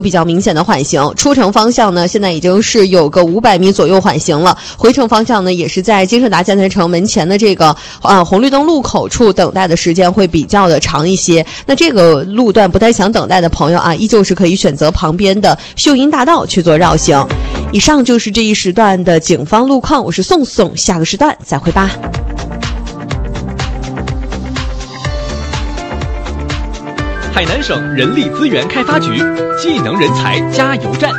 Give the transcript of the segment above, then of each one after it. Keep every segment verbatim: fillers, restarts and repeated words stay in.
比较明显的缓行，出城方向呢，现在已经是有个五百米左右缓行了。回程方向呢，也是在金盛达建材城门前的这个呃红绿灯路口处等待的时间会比较的长一些。那这个路段不太想等待的朋友啊，依旧是可以选择旁边的秀英大道去做绕行。以上就是这一时段的警方路况，我是宋宋，下个时段再会吧。 海南省人力资源开发局技能人才加油站。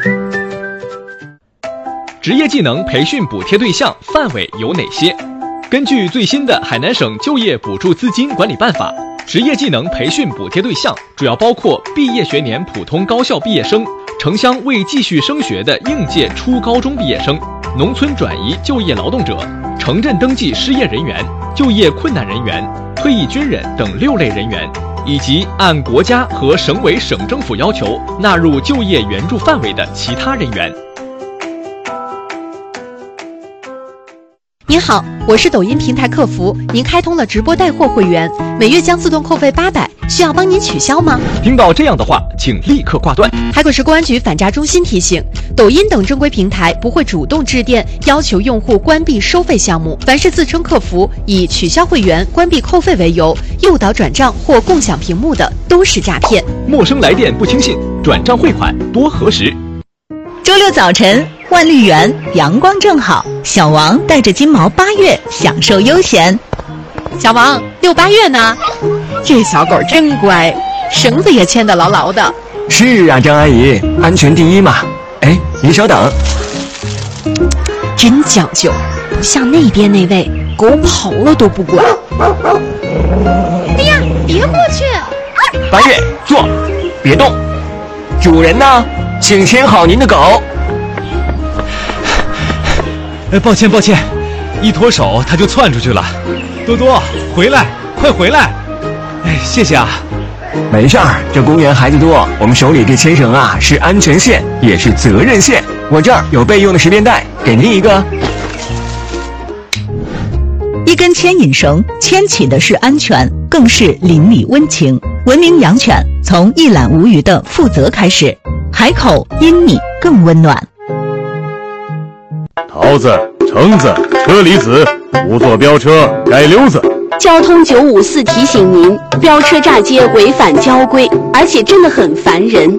职业技能培训补贴对象范围有哪些？根据最新的海南省就业补助资金管理办法，职业技能培训补贴对象主要包括毕业学年普通高校毕业生、城乡未继续升学的应届初高中毕业生、农村转移就业劳动者、城镇登记失业人员、就业困难人员、退役军人等六类人员，以及按国家和省委省政府要求纳入就业援助范围的其他人员。 您好，我是抖音平台客服，您开通了直播带货会员，每月将自动扣费八百，需要帮您取消吗？ 听到这样的话，请立刻挂断。 海口市公安局反诈中心提醒，抖音等正规平台不会主动致电要求用户关闭收费项目，凡是自称客服以取消会员、关闭扣费为由诱导转账或共享屏幕的，都是诈骗。 陌生来电不轻信，转账汇款多核实。 周六早晨，万绿园阳光正好，小王带着金毛八月享受悠闲。 小王，遛八月呢？这小狗真乖，绳子也牵得牢牢的。 是啊，张阿姨，安全第一嘛。哎，您稍等。 真讲究，不像那边那位狗跑了都不管。 哎呀，别过去！ 八月，坐，别动。主人呢？请牵好您的狗。 哎，抱歉抱歉，一脱手它就窜出去了。多多，回来，快回来！哎，谢谢啊。 没事儿，这公园孩子多，我们手里这牵绳啊是安全线，也是责任线。我这儿有备用的十便带，给您一个。 一根牵引绳牵起的是安全，更是邻里温情。文明养犬，从一览无余的负责开始。海口因你更温暖。 桃子、橙子、车厘子，不做飙车改溜子。 交通九五四提醒您，飙车炸街违反交规，而且真的很烦人。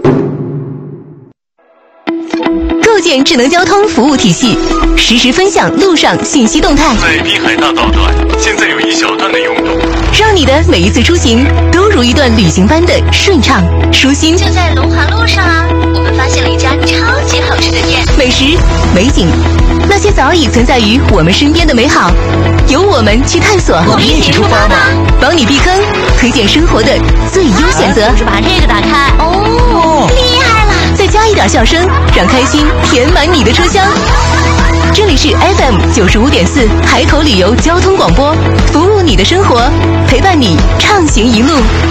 构建智能交通服务体系，实时分享路上信息动态。 在滨海大道段，现在有一小段的拥堵， 让你的每一次出行都如一段旅行般的顺畅舒心。 就在龙华路上啊，我们发现了一家超级好吃的店， 美食、美景，那些早已存在于我们身边的美好，由我们去探索。 我们一起出发吗？ 帮你避坑，推荐生活的最优选择。 就是把这个打开，哦，厉害了！ 再加一点笑声，让开心填满你的车厢。这里是 F M 九十五点四海口旅游交通广播，服务你的生活，陪伴你畅行一路。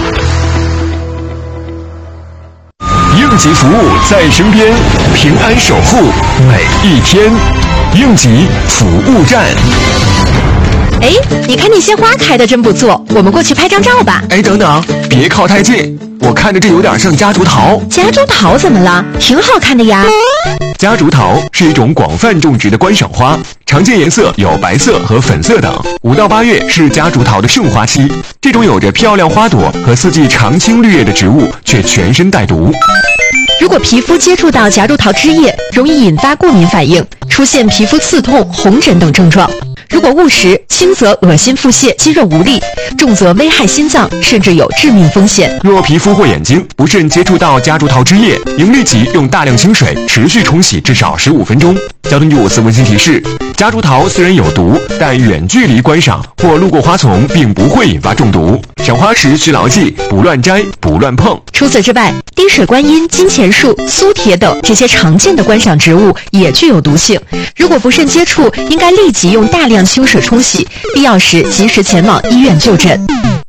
应急服务在身边，平安守护每一天。应急服务站。 哎，你看那些花开的真不错，我们过去拍张照吧。 哎，等等，别靠太近，我看着这有点像夹竹桃。 夹竹桃怎么了？挺好看的呀。 夹竹桃是一种广泛种植的观赏花，常见颜色有白色和粉色等。五到八月是夹竹桃的盛花期，这种有着漂亮花朵和四季常青绿叶的植物，却全身带毒。 如果皮肤接触到夹竹桃枝叶，容易引发过敏反应，出现皮肤刺痛、红疹等症状。如果误食，轻则恶心腹泻、肌肉无力，重则危害心脏，甚至有致命风险。 若皮肤或眼睛不慎接触到夹竹桃枝叶，应立即用大量清水持续冲洗至少十五分钟。交通九五四温馨提示：夹竹桃虽然有毒，但远距离观赏或路过花丛并不会引发中毒。赏花时需牢记：不乱摘，不乱碰。 除此之外，滴水观音、金钱树、苏铁等这些常见的观赏植物也具有毒性。如果不慎接触，应该立即用大量清水冲洗，必要时及时前往医院就诊。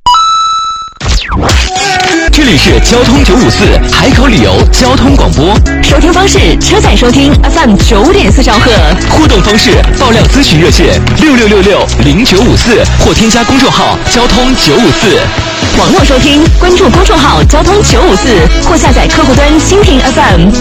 这里是交通九五四海口旅游交通广播， 收听方式：车载收听 F M 九点四兆赫。 互动方式：爆料咨询热线六六六六零九五四，或添加公众号交通九五四。 网络收听，关注公众号交通九五四，或下载客户端蜻蜓 F M。